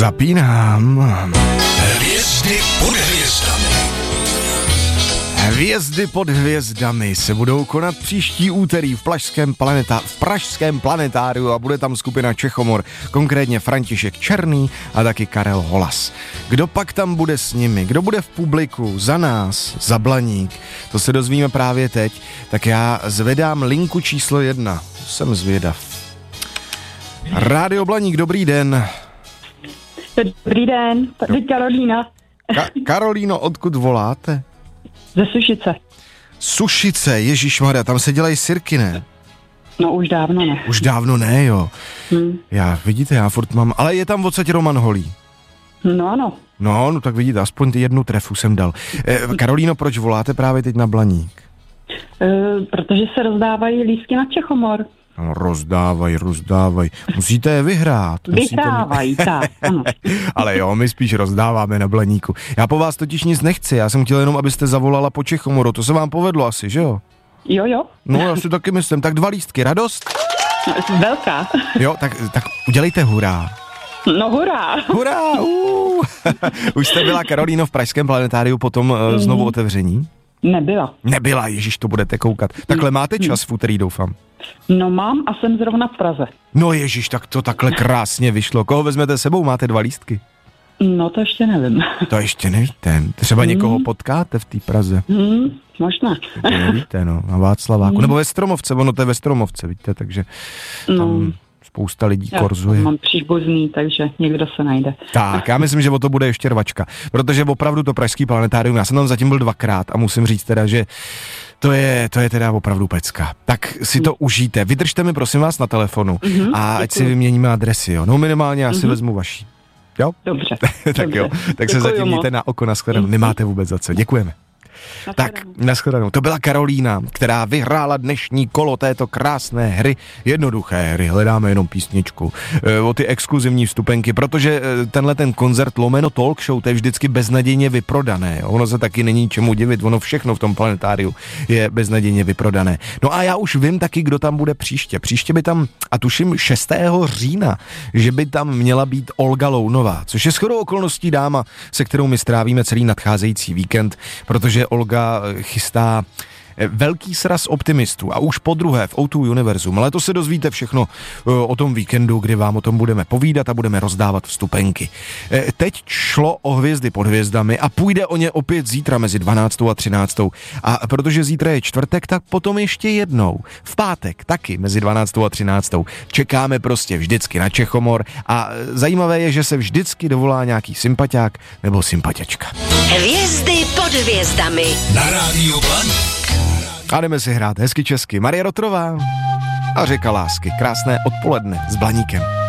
Zapínám. Hvězdy pod hvězdami. Hvězdy pod hvězdami se budou konat příští úterý v Pražském planetáriu a bude tam skupina Čechomor, konkrétně František Černý a taky Karel Holas. Kdo pak tam bude s nimi? Kdo bude v publiku? Za nás, za Blaník? To se dozvíme právě teď, tak já zvedám linku číslo 1. Jsem zvědav. Rádio Blaník, dobrý den. Dobrý den, tady Karolína. Karolíno, odkud voláte? Ze Sušice. Sušice, ježišmarja, tam se dělají sirky, ne? No už dávno ne. Už dávno ne, jo. Vidíte, já furt mám, ale je tam v podstatě Roman Holý. No ano. No tak vidíte, aspoň jednu trefu jsem dal. Karolíno, proč voláte právě teď na Blaník? Protože se rozdávají lístky na Čechomor. No, rozdávaj. Musíte je vyhrát. Vyhrávají, tak, ano. Ale jo, my spíš rozdáváme na Blaníku. Já po vás totiž nic nechci, já jsem chtěl jenom, abyste zavolala po Čechomoru, to se vám povedlo asi, že jo? Jo. No, já si taky myslím, tak 2 lístky, radost? Velká. Jo, tak udělejte hurá. No hurá. Hurá, Už jste byla, Karolíno, v Pražském planetáriu po tom znovu otevření? Nebyla, ježiš, to budete koukat. Takhle máte čas v úterý, doufám. No mám a jsem zrovna v Praze. No ježiš, tak to takhle krásně vyšlo. Koho vezmete sebou? Máte 2 lístky? No to ještě nevím. To ještě nevíte. Třeba někoho potkáte v té Praze? Možná. To nevíte, no, na Václaváku. Nebo ve Stromovce, ono to je ve Stromovce, víte, takže tam spousta lidí korzuje. Mám příbuzný, takže někdo se najde. Tak, já myslím, že o to bude ještě rvačka, protože opravdu to Pražský planetárium, já jsem tam zatím byl 2krát a musím říct teda, že to je teda opravdu pecka. Tak si to užijte. Vydržte mi prosím vás na telefonu a ať si vyměníme adresy, jo. No minimálně já si vezmu vaší. Jo? Dobře. Tak jo, tak se zatím mějte na oko, nashledanou. Nemáte vůbec za co. Děkujeme. Tak, nashledanou. To byla Karolína, která vyhrála dnešní kolo této krásné hry. Jednoduché hry, hledáme jenom písničku. O ty exkluzivní vstupenky, protože tenhle ten koncert lomeno talk show, to je vždycky beznadějně vyprodané. Jo? Ono se taky není čemu divit, ono všechno v tom planetáriu je beznadějně vyprodané. No a já už vím taky, kdo tam bude příště. Příště by tam, a tuším 6. října, že by tam měla být Olga Lounová, což je shodou okolností dáma, se kterou my strávíme celý nadcházející víkend, protože Olga chystá velký sraz optimistů a už podruhé v O2 Univerzum, ale to se dozvíte všechno o tom víkendu, kdy vám o tom budeme povídat a budeme rozdávat vstupenky. Teď šlo o Hvězdy pod hvězdami a půjde o ně opět zítra mezi 12. a 13. A protože zítra je čtvrtek, tak potom ještě jednou. V pátek taky mezi 12. a 13. Čekáme prostě vždycky na Čechomor a zajímavé je, že se vždycky dovolá nějaký sympatiák nebo sympatiačka. Hvězdy pod hvězdami. Na rádiu Blaník. A jdeme si hrát hezky česky. Marie Rotrová a Řeka lásky. Krásné odpoledne s Blaníkem.